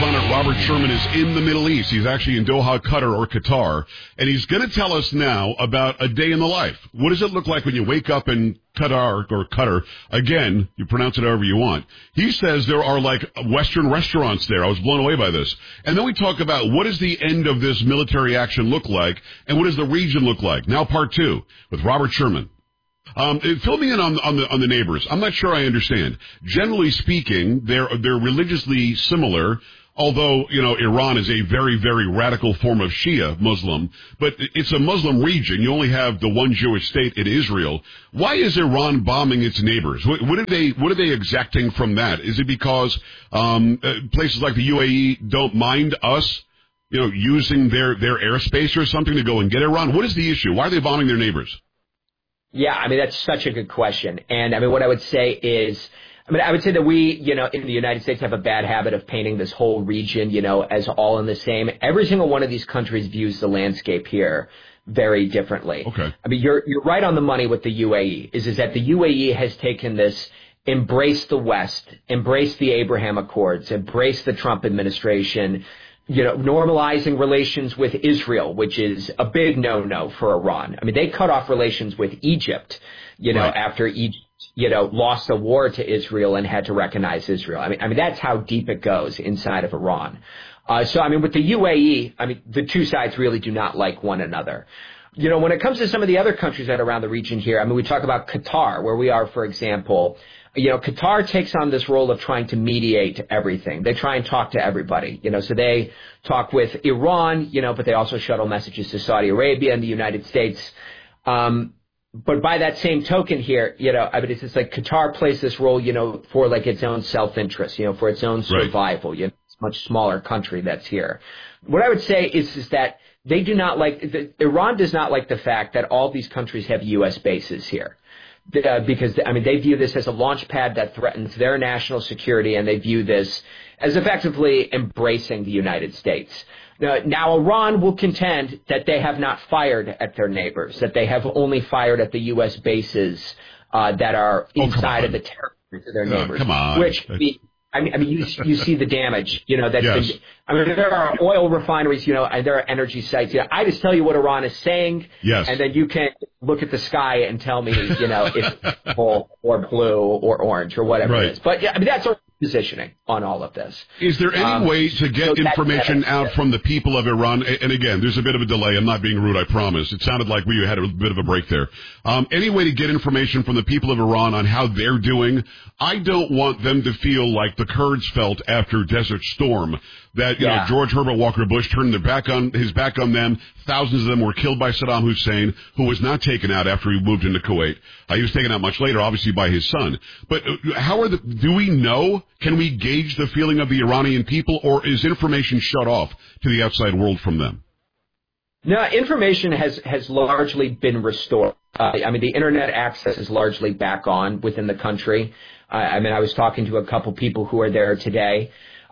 correspondent Robert Sherman is in the Middle East. He's actually in Doha, Qatar, and he's going to tell us now about a day in the life. What does it look like when you wake up in Qatar? Again, you pronounce it however you want. He says there are like Western restaurants there. I was blown away by this. And then we talk about what does the end of this military action look like, and what does the region look like. Now part 2 with Robert Sherman. Fill me in on the neighbors. I'm not sure I understand. Generally speaking, they're religiously similar, although, Iran is a very, very radical form of Shia Muslim, but it's a Muslim region. You only have the one Jewish state in Israel. Why is Iran bombing its neighbors? What are they exacting from that? Is it because places like the UAE don't mind us, using their airspace or something to go and get Iran? What is the issue? Why are they bombing their neighbors? Yeah, that's such a good question. And what I would say is, I would say that we, in the United States have a bad habit of painting this whole region, as all in the same. Every single one of these countries views the landscape here very differently. Okay. You're right on the money with the UAE, is that the UAE has taken this, embrace the West, embrace the Abraham Accords, embrace the Trump administration, normalizing relations with Israel, which is a big no-no for Iran. They cut off relations with Egypt, right, after Egypt, lost a war to Israel and had to recognize Israel. That's how deep it goes inside of Iran. So with the UAE, the two sides really do not like one another. When it comes to some of the other countries that are around the region here, we talk about Qatar, where we are, for example. Qatar takes on this role of trying to mediate everything. They try and talk to everybody, so they talk with Iran, but they also shuttle messages to Saudi Arabia and the United States. But by that same token here, it's just like Qatar plays this role, for like its own self-interest, for its own survival. Right. It's a much smaller country that's here. What I would say is that they do not Iran does not like the fact that all these countries have U.S. bases here. Because they view this as a launch pad that threatens their national security, and they view this as effectively embracing the United States. Now, Iran will contend that they have not fired at their neighbors, that they have only fired at the U.S. bases that are inside of the territories of their neighbors. Come on. You see the damage, that's yes. there are oil refineries, and there are energy sites. I just tell you what Iran is saying, yes, and then you can look at the sky and tell me, if it's purple or blue or orange or whatever right. it is. But that's our positioning on all of this. Is there any way to get information out from the people of Iran? And again, there's a bit of a delay. I'm not being rude, I promise. It sounded like we had a bit of a break there. Any way to get information from the people of Iran on how they're doing? I don't want them to feel like the Kurds felt after Desert Storm, that George Herbert Walker Bush turned his back on them. Thousands of them were killed by Saddam Hussein, who was not taken out after he moved into Kuwait. He was taken out much later, obviously by his son. But do we know? Can we gauge the feeling of the Iranian people, or is information shut off to the outside world from them? No, information has largely been restored. The internet access is largely back on within the country. I was talking to a couple people who are there today.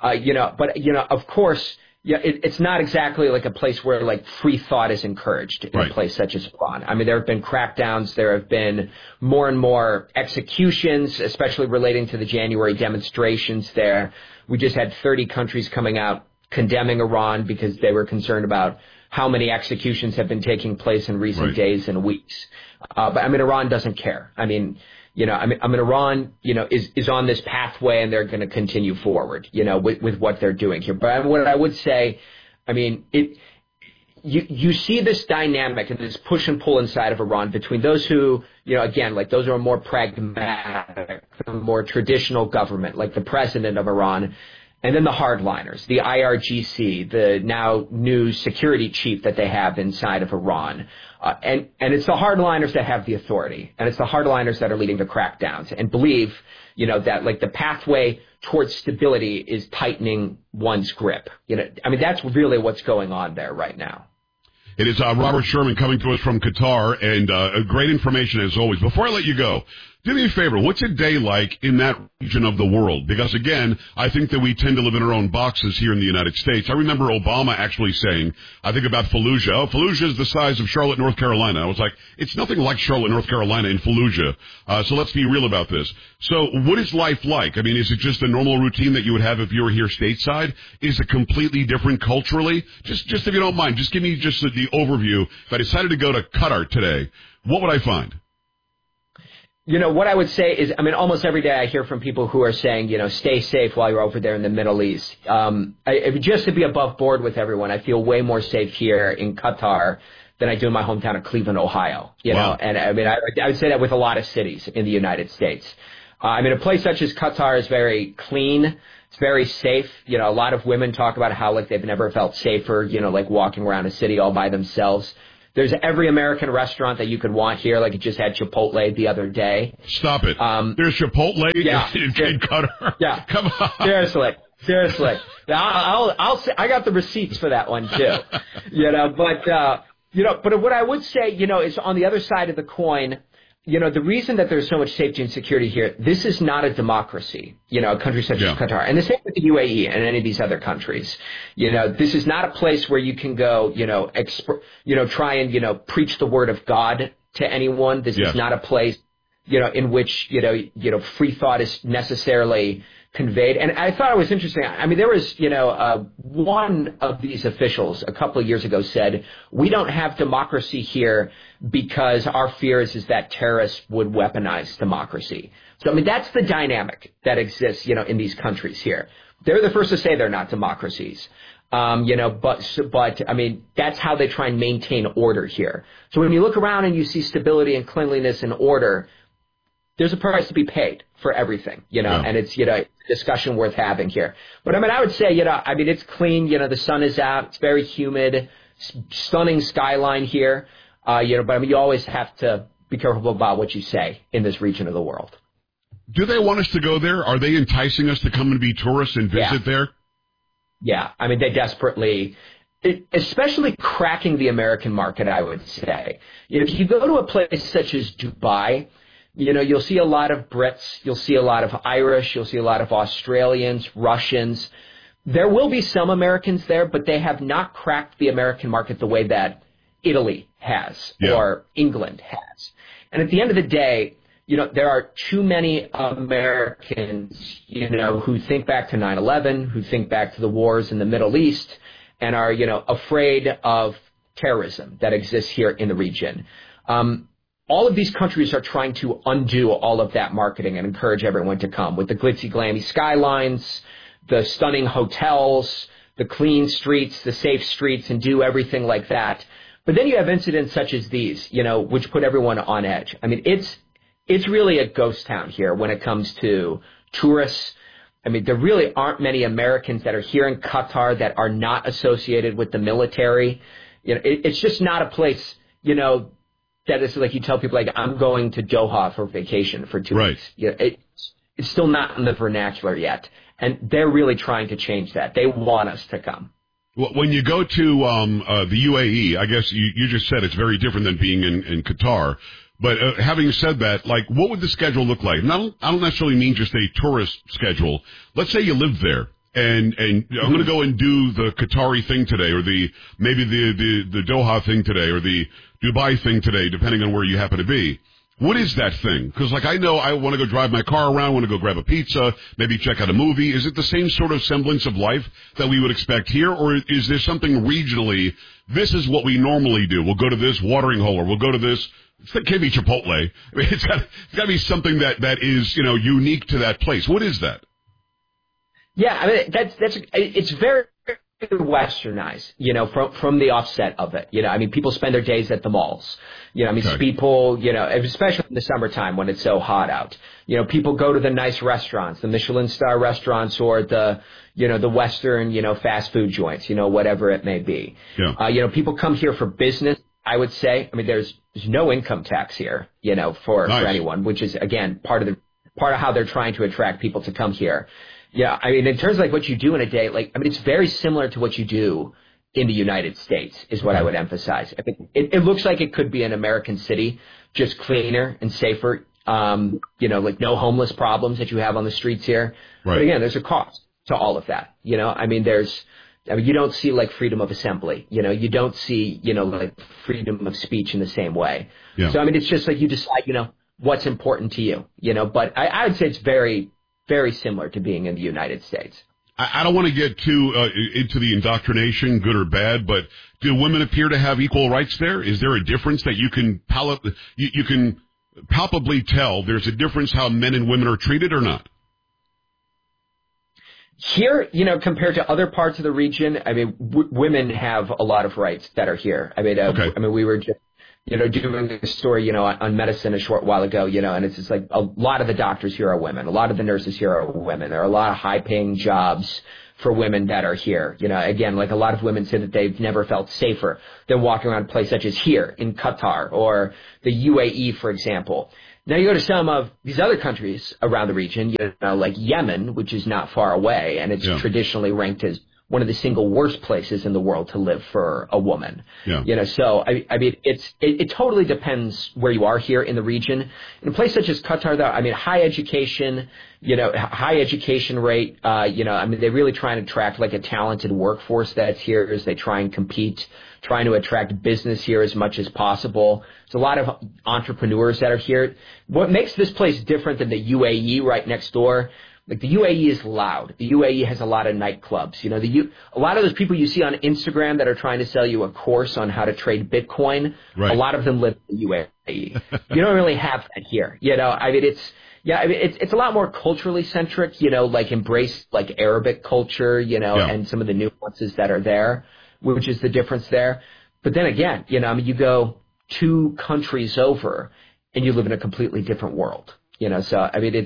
Of course, it's not exactly like a place where like free thought is encouraged in a place such as Iran. There have been crackdowns. There have been more and more executions, especially relating to the January demonstrations there. We just had 30 countries coming out condemning Iran because they were concerned about how many executions have been taking place in recent days and weeks. But Iran doesn't care. Iran, is on this pathway, and they're going to continue forward, with what they're doing here. But what I would say, you see this dynamic and this push and pull inside of Iran between those who, those who are more pragmatic, more traditional government, like the president of Iran, and then the hardliners, the IRGC, the now new security chief that they have inside of Iran. And it's the hardliners that have the authority, and it's the hardliners that are leading the crackdowns and believe, that like the pathway towards stability is tightening one's grip. That's really what's going on there right now. It is Robert Sherman coming to us from Qatar, and great information as always. Before I let you go, Do me a favor. What's a day like in that region of the world? Because, again, I think that we tend to live in our own boxes here in the United States. I remember Obama actually saying, I think about Fallujah. Oh, Fallujah is the size of Charlotte, North Carolina. I was like, it's nothing like Charlotte, North Carolina in Fallujah. So let's be real about this. So what is life like? I mean, is it just a normal routine that you would have if you were here stateside? Is it completely different culturally? Just if you don't mind, just give me just the overview. If I decided to go to Qatar today, what would I find? You know, what I would say is, I mean, almost every day I hear from people who are saying, you know, stay safe while you're over there in the Middle East. Just to be above board with everyone, I feel way more safe here in Qatar than I do in my hometown of Cleveland, Ohio. You know, and I mean, I would say that with a lot of cities in the United States. I mean, a place such as Qatar is very clean. It's very safe. You know, a lot of women talk about how, like, they've never felt safer, you know, like walking around a city all by themselves. There's every American restaurant that you could want here. Like, it just had Chipotle the other day. Stop it. There's Chipotle in Qatar? Yeah. Come on. Seriously. I'll say, I got the receipts for that one too. But what I would say, you know, is on the other side of the coin, you know, the reason that there's so much safety and security here, this is not a democracy, you know, a country such as Qatar. And the same with the UAE and any of these other countries. You know, this is not a place where you can go, you know, try and, you know, preach the word of God to anyone. This is not a place, you know, in which, you know, free thought is necessarily conveyed. And I thought it was interesting. I mean, there was, you know, one of these officials a couple of years ago said, we don't have democracy here because our fear is that terrorists would weaponize democracy. So, I mean, that's the dynamic that exists, you know, in these countries here. They're the first to say they're not democracies. You know, but I mean, that's how they try and maintain order here. So when you look around and you see stability and cleanliness and order, there's a price to be paid for everything, you know, and it's, you know, a discussion worth having here. But I mean, I would say, you know, I mean, it's clean, you know, the sun is out, it's very humid, stunning skyline here, you know, but I mean, you always have to be careful about what you say in this region of the world. Do they want us to go there? Are they enticing us to come and be tourists and visit there? Yeah, I mean, they desperately, especially cracking the American market, I would say. You know, if you go to a place such as Dubai, you know, you'll see a lot of Brits, you'll see a lot of Irish, you'll see a lot of Australians, Russians. There will be some Americans there, but they have not cracked the American market the way that Italy has or England has. And at the end of the day, you know, there are too many Americans, you know, who think back to 9/11, who think back to the wars in the Middle East and are, you know, afraid of terrorism that exists here in the region. All of these countries are trying to undo all of that marketing and encourage everyone to come with the glitzy, glammy skylines, the stunning hotels, the clean streets, the safe streets, and do everything like that. But then you have incidents such as these, you know, which put everyone on edge. I mean, it's really a ghost town here when it comes to tourists. I mean, there really aren't many Americans that are here in Qatar that are not associated with the military. You know, it's just not a place, you know, that is like you tell people, like, I'm going to Doha for vacation for 2 weeks. You know, it's still not in the vernacular yet. And they're really trying to change that. They want us to come. Well, when you go to the UAE, I guess you just said it's very different than being in Qatar. But having said that, like, what would the schedule look like? And I don't necessarily mean just a tourist schedule. Let's say you live there. And I'm going to go and do the Qatari thing today, or maybe the Doha thing today, or the Dubai thing today, depending on where you happen to be. What is that thing? Because, like, I know I want to go drive my car around, want to go grab a pizza, maybe check out a movie. Is it the same sort of semblance of life that we would expect here, or is there something regionally? This is what we normally do. We'll go to this watering hole, or we'll go to this. It can't be Chipotle. I mean, it's got to be something that is, you know, unique to that place. What is that? Yeah, I mean, it's very westernized, you know, from the offset of it. You know, I mean, people spend their days at the malls. You know, I mean, people, you know, especially in the summertime when it's so hot out. You know, people go to the nice restaurants, the Michelin star restaurants, or the, you know, the Western, you know, fast food joints, you know, whatever it may be. Yeah. You know, people come here for business, I would say. I mean, there's no income tax here, you know, for anyone, which is, again, part of how they're trying to attract people to come here. Yeah, I mean, in terms of like what you do in a day, like, I mean, it's very similar to what you do in the United States is what I would emphasize. I think it looks like it could be an American city, just cleaner and safer. like no homeless problems that you have on the streets here. Right. But again, there's a cost to all of that. You don't see like freedom of assembly. You don't see, like freedom of speech in the same way. Yeah. So, it's just like you decide, what's important to you, but I would say it's very, very similar to being in the United States. I don't want to get too into the indoctrination, good or bad, but do women appear to have equal rights there? Is there a difference that you can palpably tell there's a difference how men and women are treated or not? Here, compared to other parts of the region, women have a lot of rights that are here. Okay. We were just, doing a story, on medicine a short while ago, and it's just like a lot of the doctors here are women. A lot of the nurses here are women. There are a lot of high-paying jobs for women that are here. Again, like a lot of women say that they've never felt safer than walking around a place such as here in Qatar or the UAE, for example. Now you go to some of these other countries around the region, like Yemen, which is not far away, and it's traditionally ranked as one of the single worst places in the world to live for a woman. Yeah. So it totally depends where you are here in the region. In a place such as Qatar, though, high education, high education rate, they really try and attract like a talented workforce that's here as they try and compete, trying to attract business here as much as possible. There's a lot of entrepreneurs that are here. What makes this place different than the UAE right next door, like the UAE is loud. The UAE has a lot of nightclubs. A lot of those people you see on Instagram that are trying to sell you a course on how to trade Bitcoin, right. A lot of them live in the UAE. You don't really have that here. It's a lot more culturally centric, like embrace like Arabic culture, and some of the nuances that are there, which is the difference there. But then again, you go 2 countries over and you live in a completely different world, so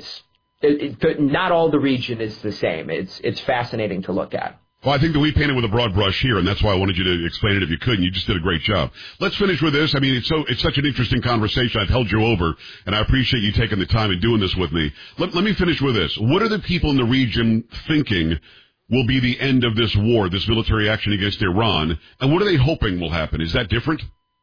not all the region is the same. It's fascinating to look at. Well, I think that we painted with a broad brush here, and that's why I wanted you to explain it if you could, and you just did a great job. Let's finish with this. It's such an interesting conversation. I've held you over, and I appreciate you taking the time and doing this with me. Let me finish with this. What are the people in the region thinking will be the end of this war, this military action against Iran, and what are they hoping will happen? Is that different?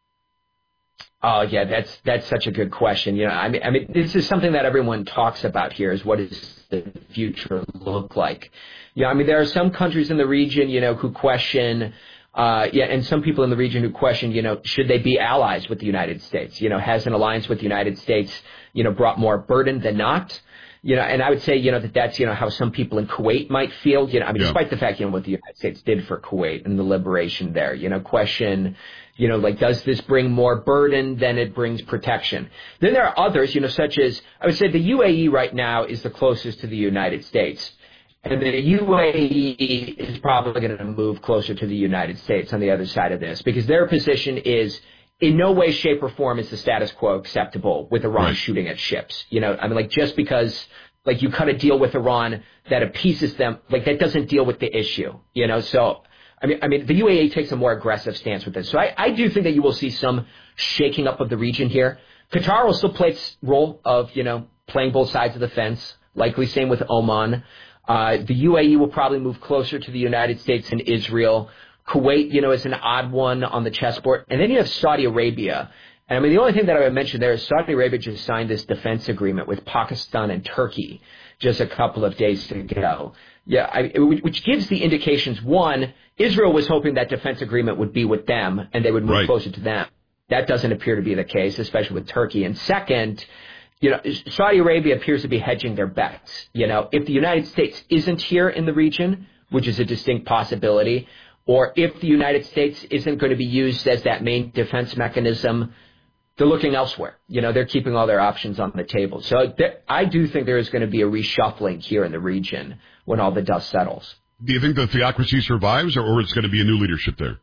Oh yeah, that's such a good question. This is something that everyone talks about here is what does the future look like? There are some countries in the region, who question, and some people in the region who question, should they be allies with the United States? Has an alliance with the United States, brought more burden than not? And I would say, that's, how some people in Kuwait might feel, despite the fact, what the United States did for Kuwait and the liberation there, question, like, does this bring more burden than it brings protection? Then there are others, such as, I would say the UAE right now is the closest to the United States. And the UAE is probably going to move closer to the United States on the other side of this because their position is in no way, shape, or form is the status quo acceptable with Iran shooting at ships. Just because, you cut a deal with Iran that appeases them, that doesn't deal with the issue, So, the UAE takes a more aggressive stance with this. So I do think that you will see some shaking up of the region here. Qatar will still play its role of, playing both sides of the fence, likely same with Oman. The UAE will probably move closer to the United States and Israel. Kuwait, is an odd one on the chessboard. And then you have Saudi Arabia. And the only thing that I would mention there is Saudi Arabia just signed this defense agreement with Pakistan and Turkey just a couple of days ago. Which gives the indications, one, Israel was hoping that defense agreement would be with them and they would move closer to them. That doesn't appear to be the case, especially with Turkey. And second, Saudi Arabia appears to be hedging their bets. If the United States isn't here in the region, which is a distinct possibility, or if the United States isn't going to be used as that main defense mechanism, they're looking elsewhere. They're keeping all their options on the table. So I do think there is going to be a reshuffling here in the region when all the dust settles. Do you think the theocracy survives, or it's going to be a new leadership there?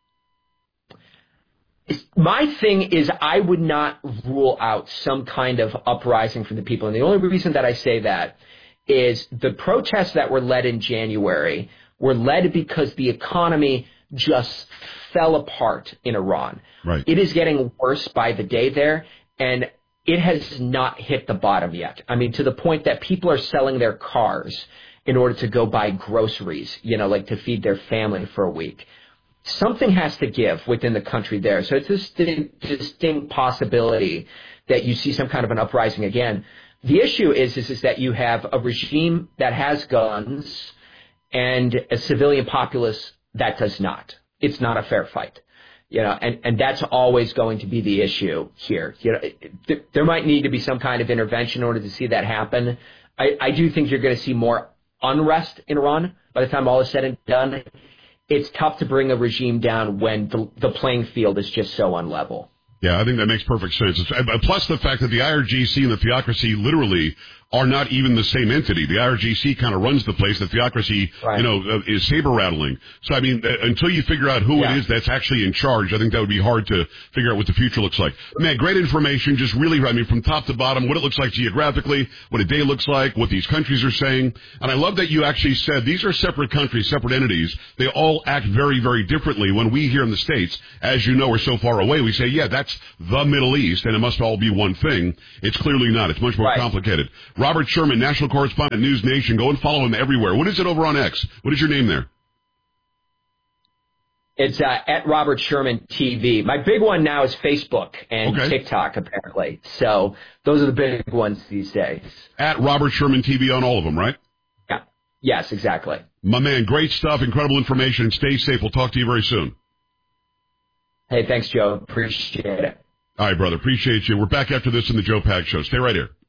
My thing is I would not rule out some kind of uprising from the people. And the only reason that I say that is the protests that were led in January were led because the economy just fell apart in Iran. Right. It is getting worse by the day there, and it has not hit the bottom yet. To the point that people are selling their cars in order to go buy groceries, to feed their family for a week. something has to give within the country there. So it's this distinct possibility that you see some kind of an uprising again. The issue is that you have a regime that has guns and a civilian populace that does not. It's not a fair fight. And that's always going to be the issue here. There might need to be some kind of intervention in order to see that happen. I do think you're going to see more unrest in Iran by the time all is said and done. It's tough to bring a regime down when the playing field is just so unlevel. Yeah, I think that makes perfect sense. Plus the fact that the IRGC and the theocracy literally are not even the same entity. The IRGC kind of runs the place. The theocracy, is saber rattling. So, I mean, until you figure out who it is that's actually in charge, I think that would be hard to figure out what the future looks like. Man, great information. Just really, from top to bottom, what it looks like geographically, what a day looks like, what these countries are saying. And I love that you actually said these are separate countries, separate entities. They all act very, very differently. When we here in the States, as you know, we're so far away, we say, yeah, that's the Middle East, and it must all be one thing. It's clearly not. It's much more complicated. Robert Sherman, national correspondent at News Nation. Go and follow him everywhere. What is it over on X? What is your name there? It's at Robert Sherman TV. My big one now is Facebook and TikTok, apparently. So those are the big ones these days. At Robert Sherman TV on all of them, right? Yeah. Yes, exactly. My man, great stuff, incredible information. Stay safe. We'll talk to you very soon. Hey, thanks, Joe. Appreciate it. All right, brother. Appreciate you. We're back after this in the Joe Pags Show. Stay right here.